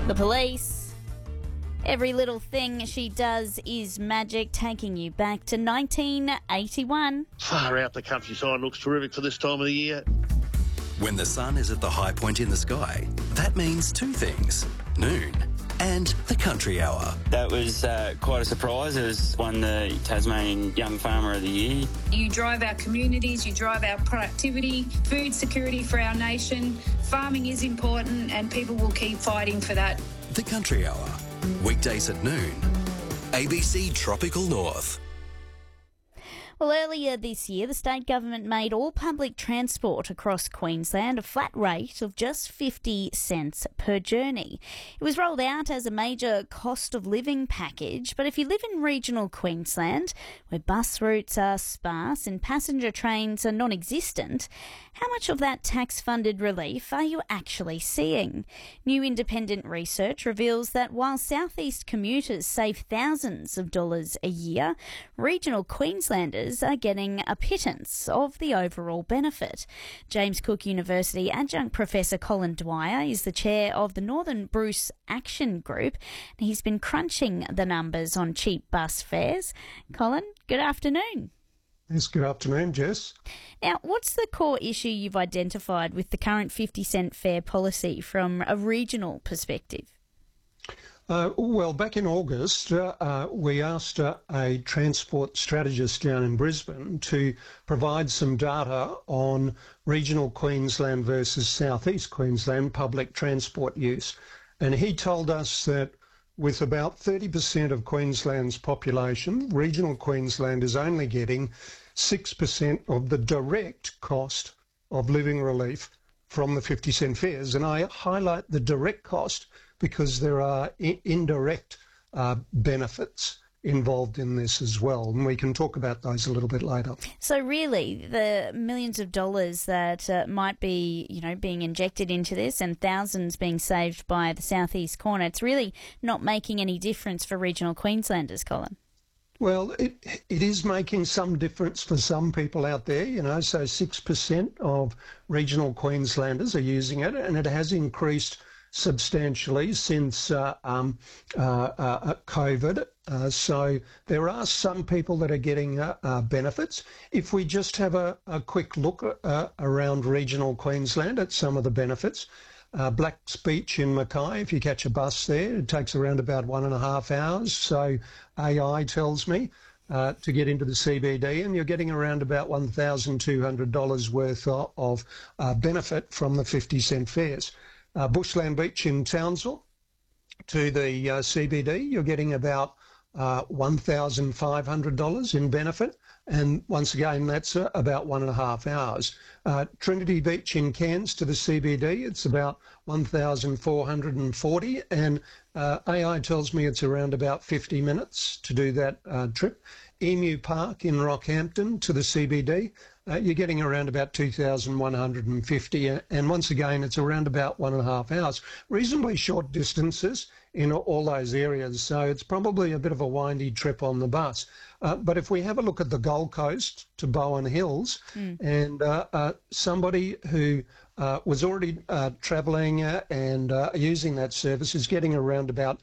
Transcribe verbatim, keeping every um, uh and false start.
The police. Every little thing she does is magic, taking you back to nineteen eighty-one. Far out, the countryside looks terrific for this time of the year. When the sun is at the high point in the sky, that means two things: noon and the country hour. That was uh, quite a surprise. It was won the Tasmanian Young Farmer of the Year. You drive our communities, you drive our productivity, food security for our nation. Farming is important and people will keep fighting for that. The country hour, weekdays at noon. A B C Tropical North. Well, earlier this year, the state government made all public transport across Queensland a flat rate of just fifty cents per journey. It was rolled out as a major cost of living package, but if you live in regional Queensland, where bus routes are sparse and passenger trains are non-existent, how much of that tax-funded relief are you actually seeing? New independent research reveals that while southeast commuters save thousands of dollars a year, regional Queenslanders are getting a pittance of the overall benefit. James Cook University adjunct Professor Colin Dwyer is the chair of the Northern Bruce Action Group, and he's been crunching the numbers on cheap bus fares. Colin, good afternoon. Yes, good afternoon, Jess. Now, what's the core issue you've identified with the current fifty cent fare policy from a regional perspective? Uh, well, back in August, uh, uh, we asked uh, a transport strategist down in Brisbane to provide some data on regional Queensland versus southeast Queensland public transport use. And he told us that with about thirty percent of Queensland's population, regional Queensland is only getting six percent of the direct cost of living relief from the fifty cent fares. And I highlight the direct cost because there are I- indirect uh, benefits involved in this as well, and we can talk about those a little bit later. So really, the millions of dollars that uh, might be, you know, being injected into this and thousands being saved by the southeast corner, it's really not making any difference for regional Queenslanders, Colin. Well, it it is making some difference for some people out there, you know, so six percent of regional Queenslanders are using it, and it has increased substantially since uh, um, uh, uh, COVID. Uh, so there are some people that are getting uh, uh, benefits. If we just have a, a quick look uh, around regional Queensland at some of the benefits, uh, Black's Beach in Mackay, if you catch a bus there, it takes around about one and a half hours. So A I tells me uh, to get into the C B D, and you're getting around about one thousand two hundred dollars worth of, of uh, benefit from the fifty cent fares. Uh, Bushland Beach in Townsville to the uh, C B D, you're getting about uh, one thousand five hundred dollars in benefit, and once again that's uh, about one and a half hours. Uh, Trinity Beach in Cairns to the C B D, it's about one thousand four hundred forty dollars, and uh, A I tells me it's around about fifty minutes to do that uh, trip. Emu Park in Rockhampton to the C B D, uh, you're getting around about two thousand one hundred fifty dollars, and once again it's around about one and a half hours. Reasonably short distances in all those areas, so it's probably a bit of a windy trip on the bus. Uh, but if we have a look at the Gold Coast to Bowen Hills, mm. and uh, uh, somebody who uh, was already uh, travelling uh, and uh, using that service is getting around about